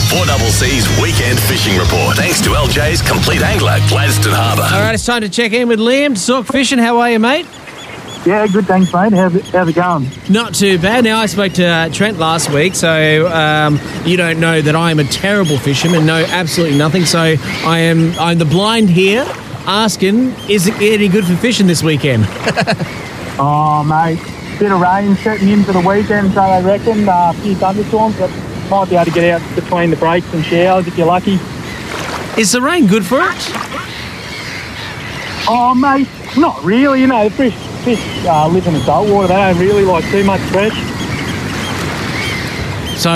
4CC's Weekend Fishing Report. Thanks to LJ's Complete Angler, Gladstone Harbour. All right, it's time to check in with Liam to talk fishing. How are you, mate? Yeah, good, thanks, mate. How's it going? Not too bad. Now, I spoke to Trent last week, so you don't know that I am a terrible fisherman, know absolutely nothing. So I'm the blind here asking, is it any good for fishing this weekend? Oh, mate, bit of rain setting in for the weekend, so I reckon a few thunderstorms, but might be able to get out between the breaks and showers if you're lucky. Is the rain good for it? Oh, mate, not really. You know, fish live in the salt water. They don't really like too much fresh. So,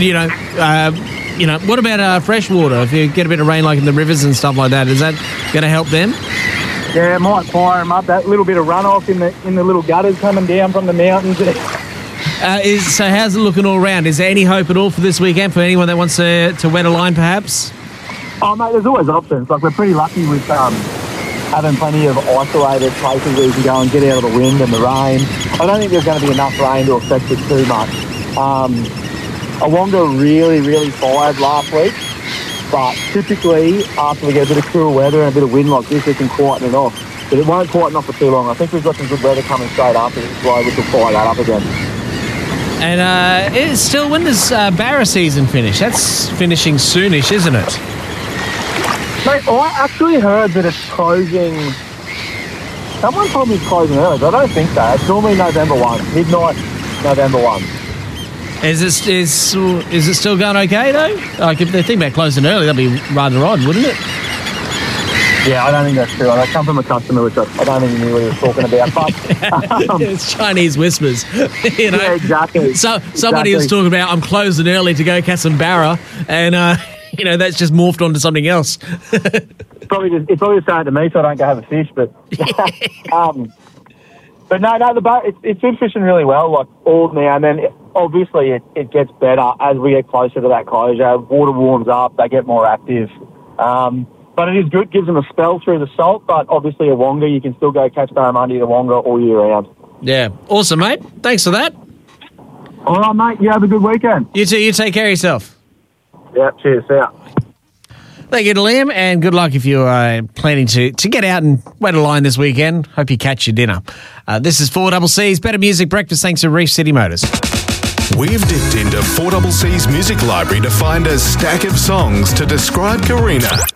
what about freshwater? If you get a bit of rain like in the rivers and stuff like that, is that going to help them? Yeah, it might fire them up. That little bit of runoff in the little gutters coming down from the mountains. So how's it looking all round? Is there any hope at all for this weekend for anyone that wants to wet a line, perhaps? Oh, mate, there's always options. Like, we're pretty lucky with having plenty of isolated places where you can go and get out of the wind and the rain. I don't think there's going to be enough rain to affect it too much. Awonga really, really fired last week, but typically after we get a bit of cool weather and a bit of wind like this, it can quieten it off. But it won't quieten off for too long. I think we've got some good weather coming straight after this blow, which will fire that up again. And it's still, when does Barra season finish? That's finishing soonish, isn't it? Mate, I actually heard that it's closing. Someone told me it's closing early, but I don't think so. It's normally November 1, midnight November 1. Is it still going okay, though? Like, if they think about closing early, that'd be rather odd, wouldn't it? Yeah, I don't think that's true. I come from a customer which I don't even know what he was talking about. But it's Chinese whispers, you know. Yeah, exactly. So somebody was talking about, I'm closing early to go catch some Barra, and that's just morphed onto something else. It's probably the same to me, so I don't go have a fish. But but no, it's been fishing really well, like all now and then. Obviously, it gets better as we get closer to that closure. Water warms up, they get more active. But it is good, gives them a spell through the salt, but obviously a Wonga, you can still go catch barramundi at a Wonga all year round. Yeah, awesome, mate. Thanks for that. All right, mate, you have a good weekend. You too, you take care of yourself. Yeah, cheers, see ya. Thank you to Liam, and good luck if you're planning to get out and wet a line this weekend. Hope you catch your dinner. This is 4CC's Better Music Breakfast, thanks to Reef City Motors. We've dipped into 4CC's music library to find a stack of songs to describe Karina.